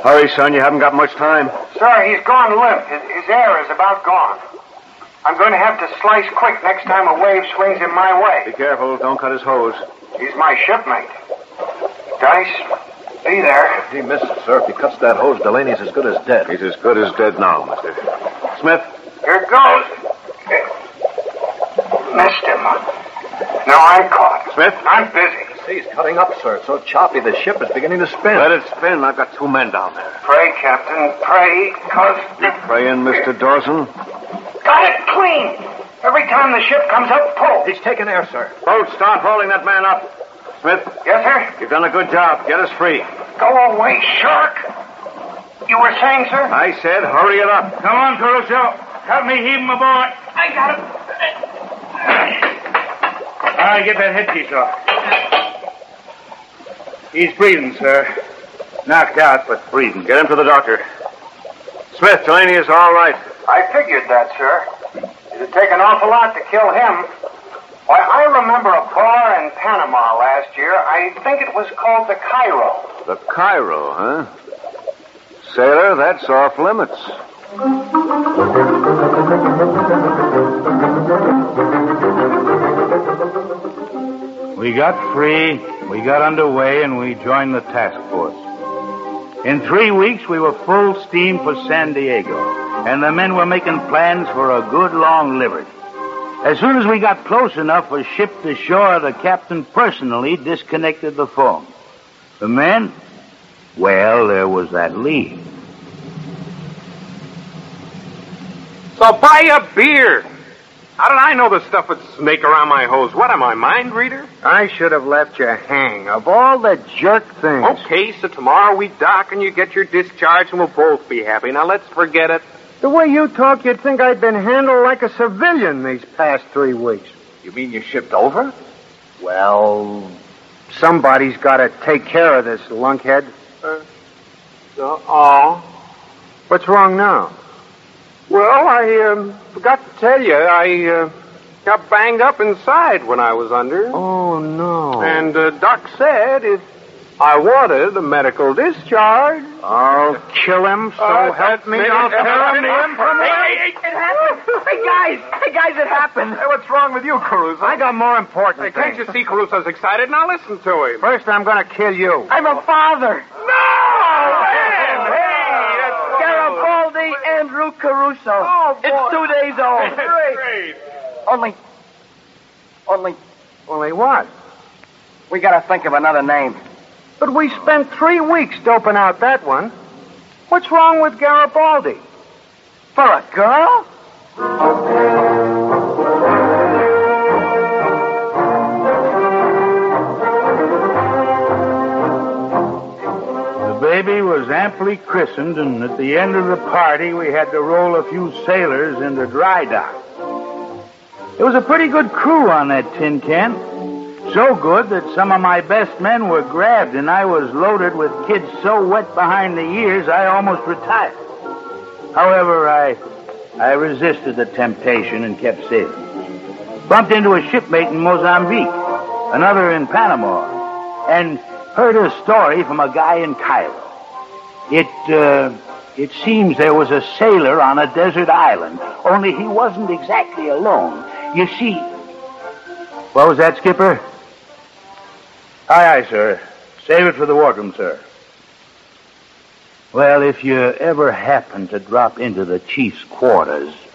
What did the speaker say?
Hurry, son. You haven't got much time. Sir, he's gone limp. His air is about gone. I'm going to have to slice quick next time a wave swings in my way. Be careful. Don't cut his hose. He's my shipmate. Dice, be there. He missed it, sir. If he cuts that hose, Delaney's as good as dead. He's as good as dead now, mister. Smith? Here goes. Missed him. No, I'm caught. Smith? I'm busy. The sea's cutting up, sir. It's so choppy, the ship is beginning to spin. Let it spin. I've got 2 men down there. Pray, Captain, pray, cause... Praying, Mr. Dawson? Got it clean. Every time the ship comes up, pull. He's taking air, sir. Boat, start hauling that man up. Smith? Yes, sir? You've done a good job. Get us free. Go away, shark. You were saying, sir? I said hurry it up. Come on, Caruso. Help me heave him aboard. I got him. All right, get that headpiece off. He's breathing, sir. Knocked out, but breathing. Get him to the doctor. Smith, Delaney is all right. I figured that, sir. It'd take an awful lot to kill him. Why, I remember a bar in Panama last year. I think it was called the Cairo. The Cairo, huh? Sailor, that's off limits. We got free, we got underway, and we joined the task force. In 3 weeks, we were full steam for San Diego, and the men were making plans for a good long liberty. As soon as we got close enough for ship to shore, the captain personally disconnected the phone. The men? Well, there was that lead. So buy a beer. How did I know the stuff would snake around my hose? What am I, mind reader? I should have left you hang. Of all the jerk things. Okay, so tomorrow we dock and you get your discharge and we'll both be happy. Now let's forget it. The way you talk, you'd think I'd been handled like a civilian these past 3 weeks. You mean you shipped over? Well, somebody's got to take care of this lunkhead. What's wrong now? Well, I forgot to tell you, I got banged up inside when I was under. Oh, no. And Doc said if I wanted a medical discharge... I'll kill him, so help me. I'll tear him from the... Hey, it happened. Hey, guys, it happened. Hey, what's wrong with you, Caruso? I got more important Hey, things. can't you see Caruso's excited? Now listen to him. First, I'm going to kill you. I'm a father. No! Man! Hey, that's Garibaldi Andrew Caruso. Oh, boy. It's 2 days old. Great. Only what? We gotta think of another name. But we spent 3 weeks doping out that one. What's wrong with Garibaldi? For a girl? The baby was amply christened, and at the end of the party, we had to roll a few sailors into dry dock. There was a pretty good crew on that tin can. So good that some of my best men were grabbed, and I was loaded with kids so wet behind the ears I almost retired. However, I resisted the temptation and kept sailing. Bumped into a shipmate in Mozambique, another in Panama, and heard a story from a guy in Cairo. It seems there was a sailor on a desert island, only he wasn't exactly alone. You see... What was that, Skipper? Aye, sir. Save it for the wardroom, sir. Well, if you ever happen to drop into the chief's quarters,